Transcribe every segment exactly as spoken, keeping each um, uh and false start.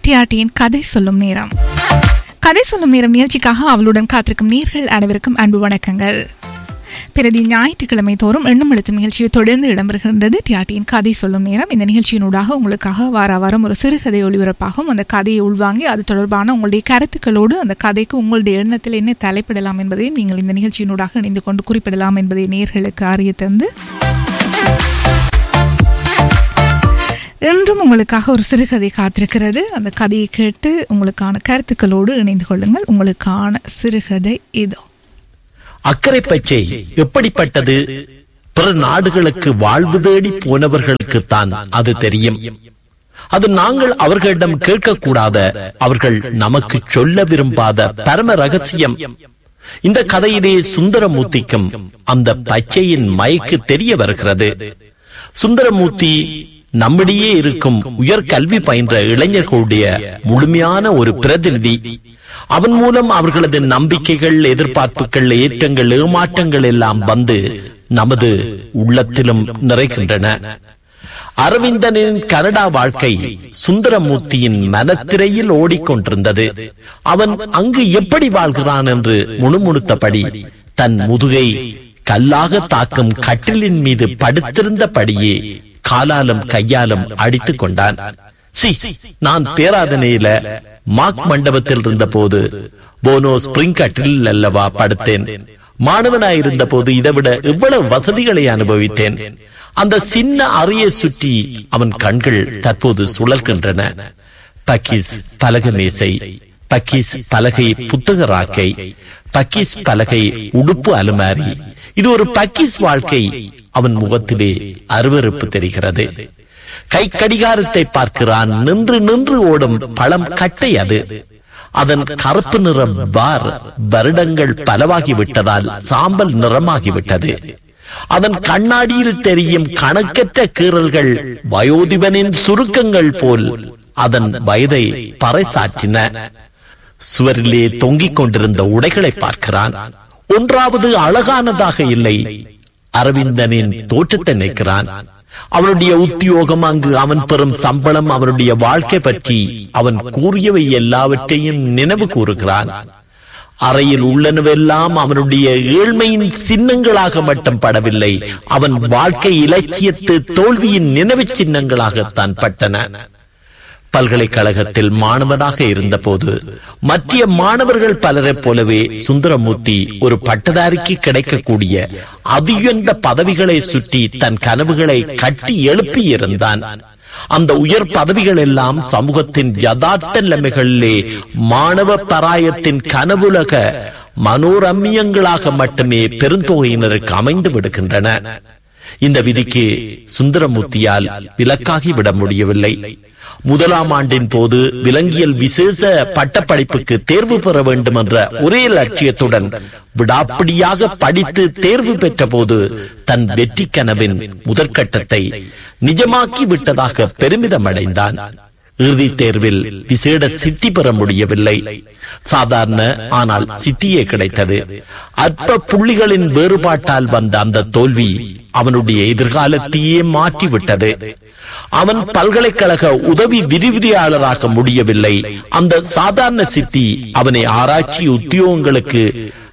டிஆர்டியின் கதை சொல்லும் நேரம். கதை சொல்லும் நேரம் நிகழ்ச்சிக்காக அவளுடன் காத்திருக்கும் நேர்கள் அனைவருக்கும் அன்பு வணக்கங்கள். பிரதி ஞாயிற்றுக்கிழமை தோறும் எண்ணும் எழுத்தும் நிகழ்ச்சியை தொடர்ந்து இடம்பெறுகின்றது டிஆர்டியின் கதை சொல்லும் நேரம். இந்த நிகழ்ச்சியினூடாக உங்களுக்காக வார வாரம் ஒரு சிறுகதை ஒளிபரப்பாகும். அந்த கதையை உள்வாங்கி அது தொடர்பான உங்களுடைய கருத்துக்களோடு அந்த கதைக்கு உங்களுடைய எண்ணத்தில் என்ன தலைப்பிடலாம் என்பதை நீங்கள் இந்த நிகழ்ச்சியினூடாக இணைந்து கொண்டு குறிப்பிடலாம் என்பதை நேர்களுக்கு அறிய தந்து, இன்றும் உங்களுக்காக ஒரு சிறுகதை காத்திருக்கிறது. அந்த கதையை கேட்டு உங்களுக்கான கருத்துக்களோடு இணைந்து கொள்ளுங்கள். உங்களுக்கான சிறுகதை இதோ. அக்கறை பச்சை எப்படிப்பட்டது? பிற நாடுகளுக்கு வாழ்வு தேடி போனவர்களுக்கு தான் அது தெரியும். அது நாங்கள் அவர்களிடம் கேட்கக்கூடாத, அவர்கள் நமக்கு சொல்ல விரும்பாத பரம ரகசியம். இந்த கதையிலே சுந்தரமூர்த்திக்கும் அந்த பச்சையின் மயக்கு தெரிய வருகிறது. சுந்தரமூர்த்தி நம்மிடையே இருக்கும் உயர் கல்வி பயின்ற இளைஞர்களுடைய முழுமையான ஒரு பிரதிநிதி. அவன் மூலம் அவர்களது நம்பிக்கைகள், எதிர்பார்ப்புகள், ஏற்றங்கள், ஏமாற்றங்கள் எல்லாம் வந்து நமது உள்ளத்திலும் நிறைகின்றன. அரவிந்தனின் கனடா வாழ்க்கை சுந்தரமூர்த்தியின் மனத்திரையில் ஓடிக்கொண்டிருந்தது. அவன் அங்கு எப்படி வாழ்கிறான் என்று முணுமுணுத்தபடி தன் முதுகை கல்லாக தாக்கும் கட்டிலின் மீது படுத்திருந்தபடியே காலாலும் கையாலும் அடித்துக் கொண்டான். சி, நான் பேராதனையில மாக் மண்டபத்தில் இருந்த போது போனோ ஸ்பிரிங் கட்டில் அல்லவா படுத்தேன். மாணவனாயிருந்த போது இதைவிட எவ்வளவு வசதிகளை அனுபவித்தேன். அந்த சின்ன அறையை சுற்றி அவன் கண்கள் தற்போது சுழல்கின்றன. பக்கீஸ் பலகை மேசை, பக்கீஸ் பலகை புத்தக ராக்கை, பக்கீஸ் பலகை உடுப்பு அலுமாரி. இது ஒரு பக்கீஸ் வாழ்க்கை. அவன் முகத்திலே அருவருப்பு தெரிகிறது. கை கடிகாரத்தை பார்க்கிறான். நின்று நின்று ஓடும் பழம் கட்டை அது. அதன் கருப்பு நிற பார் வருடங்கள் பலவாகி விட்டதால் சாம்பல் நிறமாகிவிட்டது. அதன் கண்ணாடியில் தெரியும் கணக்கற்ற கீறல்கள் வயோதிபனின் சுருக்கங்கள் போல் அதன் வயதை பறைசாற்றின. சுவரிலே தொங்கிக் கொண்டிருந்த உடைகளை பார்க்கிறான். ஒன்றாவது அழகானதாக இல்லை. அரவிந்தனின் தோற்றத்தை நினைக்கிறான். அவனுடைய உத்தியோகம், அங்கு அவன் பெறும் சம்பளம், அவனுடைய வாழ்க்கை பற்றி அவன் கூறியவை எல்லாவற்றையும் நினைவு கூறுகிறான். அறையில் உள்ளனவெல்லாம் அவனுடைய ஏழ்மையின் சின்னங்களாக மட்டும் படவில்லை, அவன் வாழ்க்கை இலட்சியத்து தோல்வியின் நினைவு சின்னங்களாகத்தான் பட்டன. பல்கலைக்கழகத்தில் மாணவனாக இருந்த போது மற்ற மாணவர்கள் பலரை போலவே சுந்தரமூர்த்தி ஒரு பட்டதாரிக்கு கிடைக்கக்கூடிய அதியுயர்ந்த பதவிகளை சுற்றி தன் கனவுகளை கட்டி எழுப்பி இருந்தான். அந்த உயர் பதவிகள் எல்லாம் சமூகத்தின் யதார்த்த நிலைமைகளிலே மாணவ பராயத்தின் கனவுலக மனோரம்யங்களாக மட்டுமே பெருந்தொகையினருக்கு அமைந்து விடுகின்றன. இந்த விதிக்கு சுந்தரமூர்த்தியால் விலக்காகி விட முடியவில்லை. முதலாம் ஆண்டின் போது விலங்கியல் விசேஷ பட்டப்படிப்புக்கு தேர்வு பெற வேண்டும் என்ற ஒரே லட்சியத்துடன் விடாப்பிடியாக படித்து தேர்வு பெற்ற போது தன் வெற்றி கனவின் முதற்கட்டத்தை நிஜமாக்கி விட்டதாக பெருமிதம் அடைந்தான். இறுதி தேர்வில் விசேட சித்தி பெற முடியவில்லை. சாதாரண ஆனால் சித்தியே கிடைத்தது. அற்ப புள்ளிகளின் வேறுபாட்டால் வந்த அந்த தோல்வி அவனுடைய எதிர்காலத்தையே மாற்றிவிட்டது. அவன் பல்கலைக்கழக உதவி விரிவிரியாளராக முடியவில்லை. அந்த சாதாரண சித்தி அவனை ஆராய்ச்சி உத்தியோகங்களுக்கு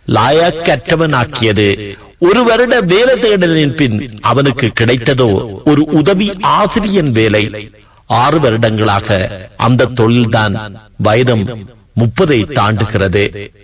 லாயக்கற்றவனாக்கியது. ஒரு வருட வேலை தேடலின் பின் அவனுக்கு கிடைத்ததோ ஒரு உதவி ஆசிரியன் வேலை. ஆறு வருடங்களாக அந்த தொழில்தான். வயதும் முப்பதை தாண்டுகிறது.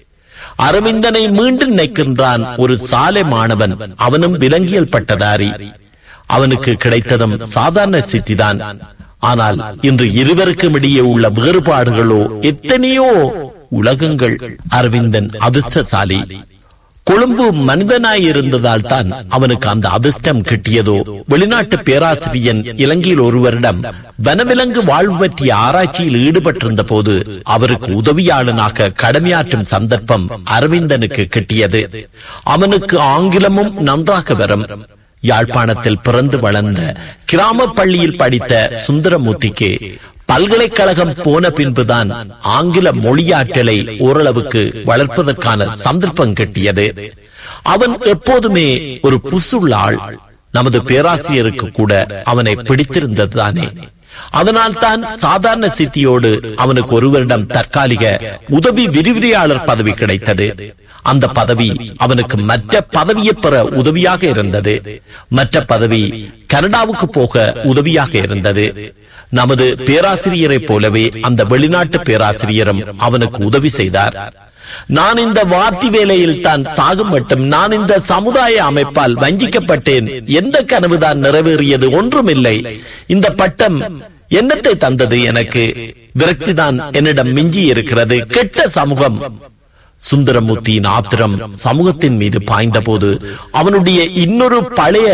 அரவிந்தனை மீண்டும் நினைக்கின்றான். ஒரு சாலை மாணவன், அவனும் விலங்கியல் பட்டதாரி. அவனுக்கு கிடைத்ததும் சாதாரண சித்திதான். ஆனால் இன்று இருவருக்கும் இடையே உள்ள வேறுபாடுகளோ எத்தனையோ உலகங்கள். அரவிந்தன் அதிர்ஷ்டசாலி. கொழும்பு மனிதனாய் இருந்ததால் தான் அவனுக்கு அந்த அதிர்ஷ்டம் கிட்டியதோ. வெளிநாட்டு பேராசிரியன் இலங்கையில் ஒருவரிடம் வனவிலங்கு வாழ்வு பற்றிய ஆராய்ச்சியில் ஈடுபட்டிருந்த போது அவருக்கு உதவியாளனாக கடமையாற்றும் சந்தர்ப்பம் அரவிந்தனுக்கு கிட்டியது. அவனுக்கு ஆங்கிலமும் நன்றாக வரும். யாழ்ப்பாணத்தில் பிறந்து வளர்ந்த கிராம பள்ளியில் படித்த சுந்தரமூர்த்திக்கு பல்கலைக்கழகம் போன பின்புதான் ஆங்கில மொழியாற்றலை ஓரளவுக்கு வளர்ப்பதற்கான சந்தர்ப்பம் கிட்டியது. அவன் எப்போதுமே ஒரு புசுள்ள ஆள். நமது பேராசிரியருக்கு கூட அவனை பிடித்திருந்ததுதானே. அதனால் தான் சாதாரண சித்தியோடு அவனுக்கு ஒரு வருடம் தற்காலிக உதவி விரிவுரையாளர் பதவி கிடைத்தது. அந்த பதவி அவனுக்கு மற்ற பதவியை பெற உதவியாக இருந்தது. மற்ற பதவி கனடாவுக்கு போக உதவியாக இருந்தது. நமது பேராசிரியரை போலவே அந்த வெளிநாட்டு பேராசிரியரும் அவனுக்கு உதவி செய்தார். நான் இந்த வாத்தி வேலையில் தான் சாகும் மட்டும் நான் இந்த சமுதாய அமைப்பால் வஞ்சிக்கப்பட்டேன். எந்த கனவுதான் நிறைவேறியது? ஒன்றுமில்லை. இந்த பட்டம் என்னத்தை தந்தது? எனக்கு விரக்திதான் என்னிடம் மிஞ்சி இருக்கிறது. கெட்ட சமூகம். சுந்தரமூர்த்தியின் ஆத்திரம் சமூகத்தின் மீது பாய்ந்த போது அவனுடைய இன்னொரு பழைய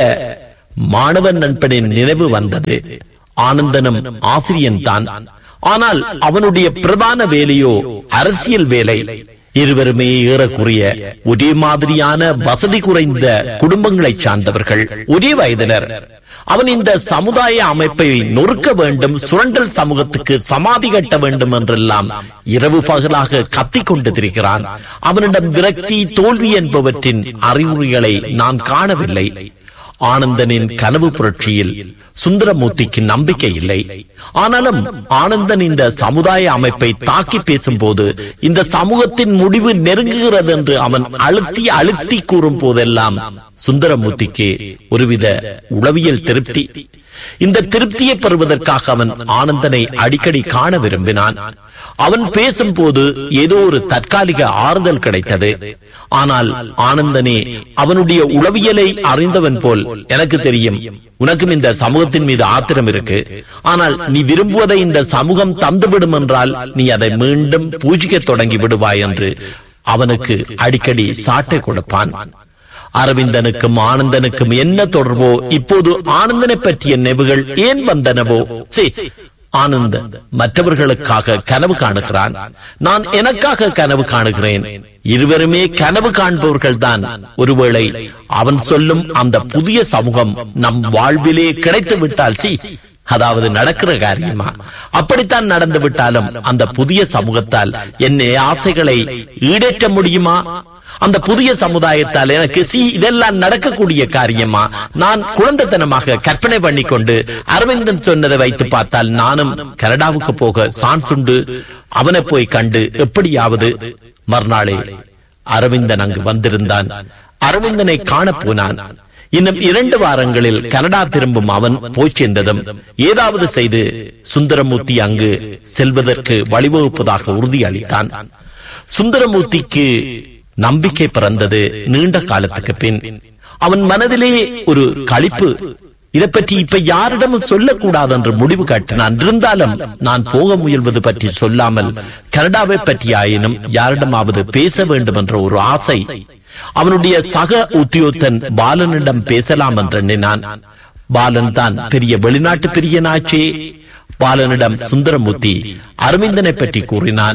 மாணவன் நண்பனின் நினைவு வந்தது. ஆனந்தனும் ஆசிரியன் தான். ஆனால் அவனுடைய பிரதான வேலையோ அரசியல் வேலை. இருவருமே ஏறக்குறைய ஒரே மாதிரியான வசதி குறைந்த குடும்பங்களை சார்ந்தவர்கள், ஒரே வயதினர். அவன் இந்த சமுதாய அமைப்பை நொறுக்க வேண்டும், சுரண்டல் சமூகத்துக்கு சமாதி கட்ட வேண்டும் என்றெல்லாம் இரவு பகலாக கத்திக் கொண்டு திரிகிறான். அவனிடம் விரக்தி, தோல்வி என்பவற்றின் அறிகுறிகளை நான் காணவில்லை. ஆனந்தனின் கனவு புரட்சியில் சுந்தரமூர்த்திக்கு நம்பிக்கை இல்லை. ஆனாலும் ஆனந்தன் இந்த சமுதாய அமைப்பை தாக்கி பேசும்போது இந்த சமூகத்தின் முடிவு நெருங்குகிறது என்று அவன் அழுத்தி அழுத்தி கூறும் போதெல்லாம் சுந்தரமூர்த்திக்கு ஒருவித உளவியல் திருப்தி. இந்த திருப்தியை பெறுவதற்காக அவன் ஆனந்தனை அடிக்கடி காண விரும்பினான். அவன் பேசும்போது ஏதோ ஒரு தற்காலிக ஆறுதல் கிடைத்தது. ஆனால் ஆனந்தனே அவனுடைய உளவியலை அறிந்தவன் போல், எனக்கு தெரியும் உனக்கும் இந்த சமூகத்தின் மீது ஆத்திரம் இருக்கு, ஆனால் நீ விரும்புவதை இந்த சமூகம் தந்துவிடும் என்றால் நீ அதை மீண்டும் பூஜிக்க தொடங்கி விடுவாய் என்று அவனுக்கு அடிக்கடி சாட்டை கொடுப்பான். அரவிந்தனுக்கும் ஆனந்தனுக்கும் என்ன தொடர்போ? இப்போது ஆனந்தனை பற்றிய நினைவுகள் ஏன் வந்தனவோ? சே, ஆனந்த மற்றவர்களுக்காக கனவு காணுகிறான், நான் எனக்காக கனவு காணுகிறேன். இருவருமே கனவு காண்பவர்கள் தான். ஒருவேளை அவன் சொல்லும் அந்த புதிய சமூகம் நம் வாழ்விலே கிடைத்து விட்டால், சி அதாவது நடக்கிற காரியமா? அப்படித்தான் நடந்து விட்டாலும் அந்த புதிய சமூகத்தால் என் ஆசைகளை ஈடேற்ற முடியுமா? அந்த புதிய சமுதாயத்தால் எனக்கு சி இதெல்லாம் நடக்கக்கூடிய காரியமா? நான் குழந்தைத்தனமாக கற்பனை பண்ணி கொண்டு அரவிந்தன் சொன்னதை வைத்து பார்த்தால் நானும் கனடாவுக்கு போக சான்ஸ் உண்டு. அவனை போய் கண்டு எப்படியாவது. மறுநாளே அரவிந்தன் அங்கு வந்திருந்தான். அரவிந்தனை காண போனான். இன்னும் இரண்டு வாரங்களில் கனடா திரும்பும் அவன் போய் சென்றதும் ஏதாவது செய்து சுந்தரமூர்த்தி அங்கு செல்வதற்கு வழிவகுப்பதாக உறுதி அளித்தான். சுந்தரமூர்த்திக்கு நம்பிக்கை பிறந்தது நீண்ட காலத்துக்கு பின். அவன் மனதிலே ஒரு களிப்பு. இதை பற்றி இப்ப யாரிடமும் சொல்லக்கூடாது என்று முடிவு காட்டினான். இருந்தாலும் நான் போக முயல்வது பற்றி சொல்லாமல் கனடாவை பற்றி ஆயினும் யாரிடமாவது பேச வேண்டும் என்ற ஒரு ஆசை. அவனுடைய சக உத்தியோகத்தன் பாலனிடம் பேசலாம் என்று எண்ணினான். பாலன் தான் பெரிய வெளிநாட்டு பிரியனாச்சே. பாலனிடம் சுந்தரமூர்த்தி அரவிந்தனை பற்றி கூறினான்.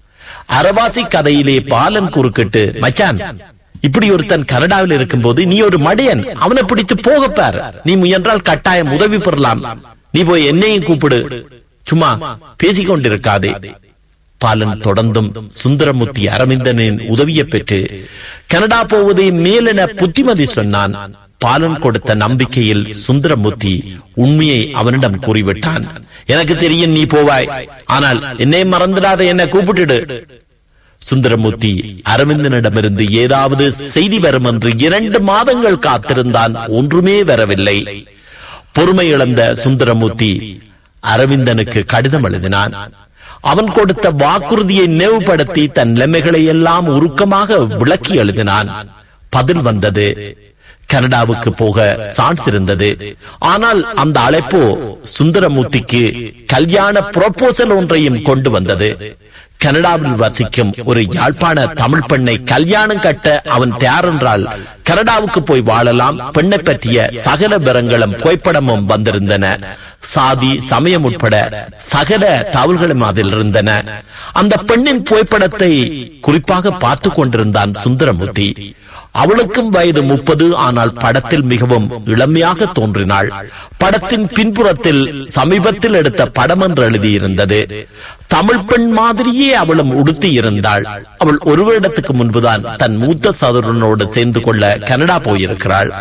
அரவாசி கதையிலே பாலன் குறுக்கிட்டு, மச்சான், இப்படி ஒருத்தன் கனடாவில் இருக்கும் போது நீ ஒரு மடையன், அவனை பிடித்து போகப்பார், நீ முயன்றால் கட்டாயம் உதவி பெறலாம், நீ போய் என்னையும் கூப்பிடு, சும்மா பேசிக்கொண்டிருக்காதே. பாலன் தொடர்ந்தும் சுந்தரமூர்த்தி அரவிந்தனின் உதவியை பெற்று கனடா போவதை மேலென புத்திமதி சொன்னான். பாலன் கொடுத்த நம்பிக்கையில் சுந்தரமூர்த்தி உண்மையை அவனிடம் கூறிவிட்டான். எனக்கு தெரியும் நீ போவாய், ஆனால் என்னை மறந்துடாத, என்ன கூப்பிட்டுடு. சுந்தரமூர்த்தி அரவிந்தனிடமிருந்து ஏதாவது செய்தி வரும் என்று இரண்டு மாதங்கள் காத்திருந்தான். ஒன்றுமே வரவில்லை. பொறுமை இழந்த சுந்தரமூர்த்தி அரவிந்தனுக்கு கடிதம் எழுதினான். அவன் கொடுத்த வாக்குறுதியை நினைவுபடுத்தி தன் நிலைமைகளை எல்லாம் உருக்கமாக விளக்கி எழுதினான். பதில் வந்தது. கனடாவுக்கு போக சான்ஸ் இருந்தது. ஆனால் அந்த அழைப்போ சுந்தரமூர்த்திக்கு கல்யாண ப்ரொபோசல் ஒன்றையும் கொண்டு வந்தது. கனடாவில் வசிக்கும் ஒரு யாழ்ப்பாண தமிழ் பெண்ணை கல்யாணம் கட்ட அவன் தயார் என்றால் கனடாவுக்கு போய் வாழலாம். பெண்ணை பற்றிய சகல விவரங்களும் புகைப்படமும் வந்திருந்தன. சாதி, சமயம் உட்பட சகல தகவல்களும் அதில் இருந்தன. அந்த பெண்ணின் புகைப்படத்தை குறிப்பாக பார்த்து கொண்டிருந்தான் சுந்தரமூர்த்தி. அவளுக்கும் வயது முப்பது. ஆனால் படத்தில் மிகவும் இளமையாக தோன்றினாள். படத்தின் பின்புறத்தில் சமீபத்தில் எடுத்த படம் என்று எழுதியிருந்தது. தமிழ் பெண் மாதிரியே அவளும் உடுத்தி இருந்தாள். அவள் ஒரு வருடத்துக்கு முன்புதான் தன் மூத்த சகோதரனோடு சேர்ந்து கொள்ள கனடா போயிருக்கிறாள்.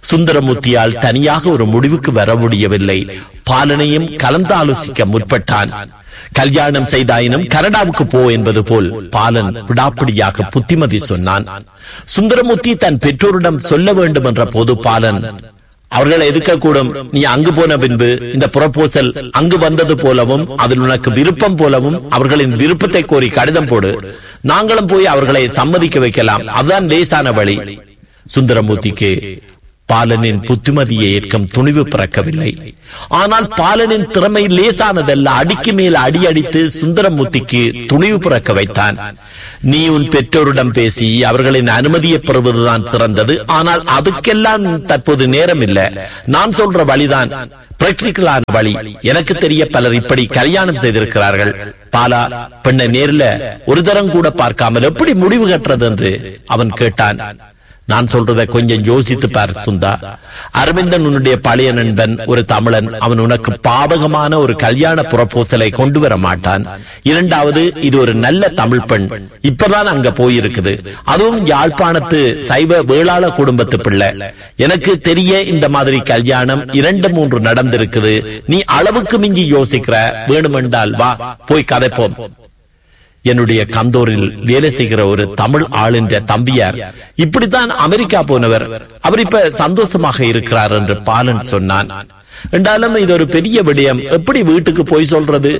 சுந்தரமூர்த்தியால் தனியாக ஒரு முடிவுக்கு வர முடியவில்லை. பாலனையும் கலந்தாலோசிக்க முற்பட்டான். கல்யாணம் செய்தாயினும் கனடாவுக்கு போ என்பது போல் பாலன் விடாப்பிடியாக புத்திமதி சொன்னான். சுந்தரமூர்த்தி தன் பெற்றோரிடம் சொல்ல வேண்டும் என்ற போது பாலன், அவர்களை எதிர்க்கக்கூடும், நீ அங்கு போன பின்பு இந்த புரப்போசல் அங்கு வந்தது போலவும் அதில் உனக்கு விருப்பம் போலவும் அவர்களின் விருப்பத்தை கோரி கடிதம் போடு, நாங்களும் போய் அவர்களை சம்மதிக்க வைக்கலாம், அதுதான் லேசான வழி. சுந்தரமூர்த்திக்கு பாலனின் புத்திமதியை ஏற்கும் துணிவு பிறக்கவில்லை. ஆனால் பாலனின் திறமை லேசானதல்ல. அடிக்கு மேல் அடி அடித்து சுந்தரமூர்த்திக்கு துணிவு பிறக்க வைத்தான். நீ உன் பெற்றோரிடம் பேசி அவர்களின் அனுமதியை பெறுவதுதான் சிறந்தது. ஆனால் அதுக்கெல்லாம் தற்போது நேரம் இல்லை. நான் சொல்ற வழிதான் பிராக்டிகலான வழி. எனக்கு தெரிய பலர் இப்படி கல்யாணம் செய்திருக்கிறார்கள். பாலா, பெண்ணை நேரில் ஒரு தரம் கூட பார்க்காமல் எப்படி முடிவு கட்டுறது என்று அவன் கேட்டான். நான் சொல்றதை கொஞ்சம் யோசித்து பார் சுந்தா. அரவிந்தன் உன்னுடைய பழைய நண்பன், ஒரு தமிழன். அவன் உனக்கு பாதகமான ஒரு கல்யாண புரப்போசலை கொண்டு வர மாட்டான். இரண்டாவது, இது ஒரு நல்ல தமிழ் பெண், இப்பதான் அங்க போயிருக்குது. அதுவும் யாழ்ப்பாணத்து சைவ வேளாள குடும்பத்து பிள்ளை. எனக்கு தெரிய இந்த மாதிரி கல்யாணம் இரண்டு மூன்று நடந்திருக்குது. நீ அளவுக்கு மிஞ்சி யோசிக்கிற. வேணுமென்றால் வா, போய் கதைப்போம். என்னுடைய கந்தோரில் வேலை செய்கிற ஒரு தமிழ் ஆளின்ற தம்பியார் இப்படித்தான் அமெரிக்கா போனவர். அவர் இப்ப சந்தோஷமாக இருக்கிறார் என்று பாலன் சொன்னான். என்றாலும் இது ஒரு பெரிய விடயம். எப்படி வீட்டுக்கு போய் சொல்றது?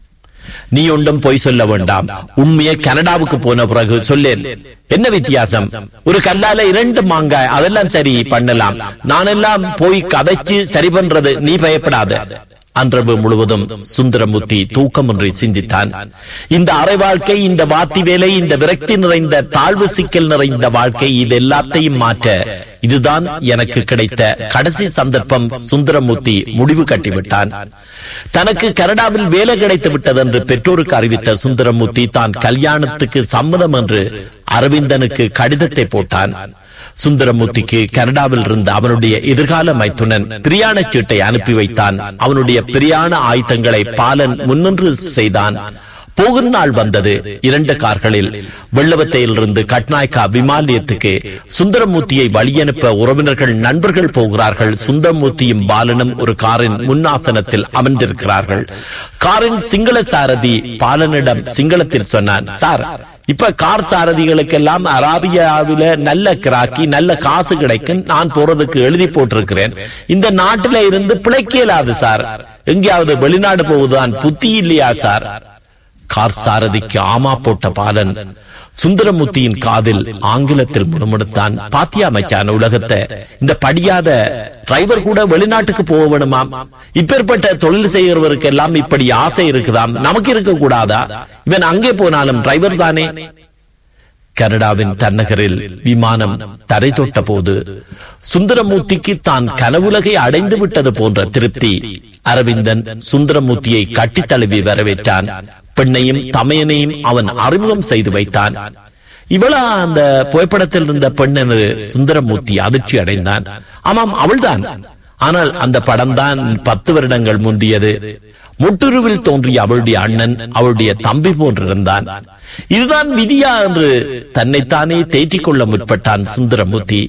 நீ ஒன்றும் போய் சொல்ல வேண்டாம். உண்மையை கனடாவுக்கு போன பிறகு சொல்லேன். என்ன வித்தியாசம்? ஒரு கல்லால இரண்டு மாங்காய், அதெல்லாம் சரி பண்ணலாம். நானெல்லாம் போய் கதைச்சு சரி பண்றது, நீ பயப்படாத. அன்றவு முழுவதும் சுந்தரமூர்த்தி தூக்கமின்றி சிந்தித்தான். இந்த அரை வாழ்க்கை, இந்த வாத்தி வேலை, இந்த விரக்தி நிறைந்த தாழ்வு சிக்கல் நிறைந்த வாழ்க்கை, இது எல்லாத்தையும் மாற்ற இதுதான் எனக்கு கிடைத்த கடைசி சந்தர்ப்பம். சுந்தரமூர்த்தி முடிவு கட்டிவிட்டான். தனக்கு கனடாவில் வேலை கிடைத்து விட்டது என்று பெற்றோருக்கு அறிவித்த சுந்தரமூர்த்தி தான் கல்யாணத்துக்கு சம்மதம் என்று அரவிந்தனுக்கு கடிதத்தை போட்டான். சுந்தரமூர்த்திக்கு கனடாவில் இருந்த அவனுடைய எதிர்கால மைத்துனன் பிரியாண சீட்டை அனுப்பி வைத்தான். அவனுடைய பிரியாண ஆயுதங்களை பாலன் முன்னின்று செய்தான். போகும் நாள் வந்தது. இரண்டு கார்களில் வெள்ளவத்தையிலிருந்து கட்நாயக்கா விமானியத்துக்கு சுந்தரமூர்த்தியை வழியனுப்ப உறவினர்கள் நண்பர்கள் போகிறார்கள். சுந்தரமூர்த்தியும் பாலனும் ஒரு காரின் முன்னாசனத்தில் அமர்ந்திருக்கிறார்கள். காரின் சிங்கள சாரதி பாலனிடம் சிங்களத்தில் சொன்னான், சார், இப்ப கார் சாரதிகளுக்கெல்லாம் அராபியாவில நல்ல கிராக்கி, நல்ல காசு கிடைக்கும். நான் போறதுக்கு எழுதி போட்டிருக்கிறேன். இந்த நாட்டில இருந்து பிழைக்க இயலாது சார். எங்கேயாவது வெளிநாடு போவதுதான் புத்தி இல்லையா சார்? கார் சாரதிக்கு ஆமா போட்ட பாலன் சுந்தரமூர்த்தியின் காதில் ஆங்கிலத்தில் முணுமுணுத்தான். பாத்தியா மச்சான் உலகத்தை, இந்த படியாத டிரைவர் கூட வெளிநாட்டுக்கு போக வேணுமாம். இப்பேற்பட்ட தொழில் செய்கிறவருக்கு எல்லாம் இப்படி ஆசை இருக்குதாம். நமக்கு இருக்க கூடாதா? இவன் அங்கே போனாலும் டிரைவர் தானே. கனடாவின் தன்னகரில் விமானம் தரை தொட்ட போது சுந்தரமூர்த்திக்கு தான் கனவுலகை அடைந்து விட்டது போன்ற திருப்தி. அரவிந்தன் சுந்தரமூர்த்தியை கட்டி தழுவி வரவேற்றான். பெண்ணையும் தமையனையும் அவன் அறிமுகம் செய்து வைத்தான். இவளா அந்த புகைப்படத்தில் இருந்த பெண் என்று சுந்தரமூர்த்தி அதிர்ச்சி அடைந்தான். ஆமாம், அவள்தான். ஆனால் அந்த படம் தான் பத்து வருடங்கள் முந்தியது. முட்டுருவில் தோன்றிய அவளுடைய அண்ணன் அவளுடைய தம்பி போன்றிருந்தான். இதுதான் விதியா என்று தன்னைத்தானே தேற்றிக் கொள்ள முற்பட்டான் சுந்தரமூர்த்தி.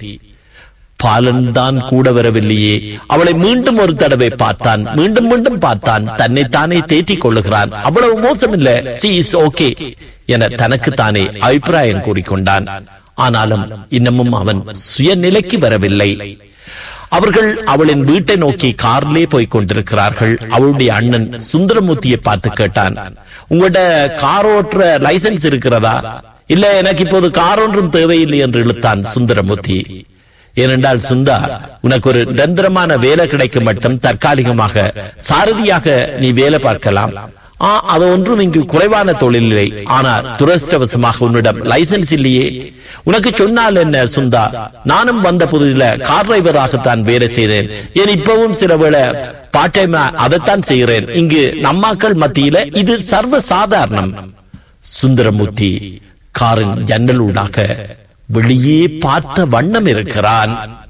பாலன் தான் கூட வரவில்லையே. அவளை மீண்டும் ஒரு தடவை பார்த்தான். மீண்டும் மீண்டும் பார்த்தான். தன்னைத்தானே தேற்றிக் கொள்ளுகிறான். அவ்வளவு மோசமில்ல, she is okay என தனக்குத்தானே அபிப்பிராயம் கூறிக்கொண்டான். ஆனாலும் இன்னமும் அவன் சுயநிலைக்கு வரவில்லை. அவர்கள் அவளின் வீட்டை நோக்கி கார்லே போய் கொண்டிருக்கிறார்கள். அவளுடைய அண்ணன் சுந்தரமூர்த்தியை பார்த்து கேட்டான், உங்களோட கார் ஓட்டுற லைசன்ஸ் இருக்கிறதா? இல்ல, எனக்கு இப்போது கார் ஒன்றும் தேவையில்லை என்று இழுத்தான் சுந்தரமூர்த்தி. ஏனென்றால் சுந்தா, உனக்கு ஒரு நிரந்தரமான வேலை கிடைக்கும் மட்டும் தற்காலிகமாக சாரதியாக நீ வேலை பார்க்கலாம். ஆ, அது ஒன்றும் இங்கு குறைவான தொழில் இல்லை. ஆனால் துரதிர்ஷ்டவசமாக உன்னிடம் லைசன்ஸ் இல்லையே. உனக்கு சொன்னால் என்ன சுந்தா, நானும் வந்த புதில கார் டிரைவராகத்தான் வேலை செய்தேன். ஏன் இப்பவும் சில வேளை பார்ட் டைம் அதைத்தான் செய்கிறேன். இங்கு நம்மாக்கள் மத்தியில இது சர்வ சாதாரணம். சுந்தரமூர்த்தி காரின் ஜன்னலூடாக வெளியே பார்த்த வண்ணம் இருக்கிறான்.